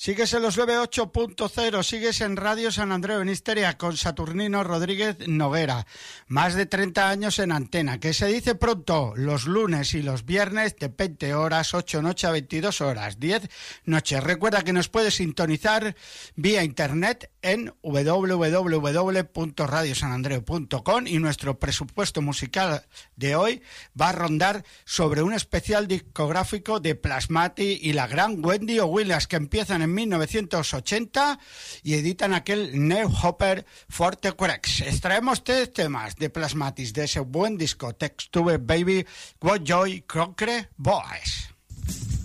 Sigues en los 98.0, sigues en Radio San Andreu en Histeria con Saturnino Rodríguez Noguera. Más de 30 años en antena, que se dice pronto, los lunes y los viernes de 20 horas, 8 noche a 22 horas, 10 noches. Recuerda que nos puedes sintonizar vía internet en www.radiosanandreu.com y nuestro presupuesto musical de hoy va a rondar sobre un especial discográfico de Plasmati y la gran Wendy Williams, que empiezan en 1980 y editan aquel New Hopper Forte Querex. Extraemos 3 temas de Plasmatis de ese buen disco, Text to Baby, What Joy, Concrete Boys.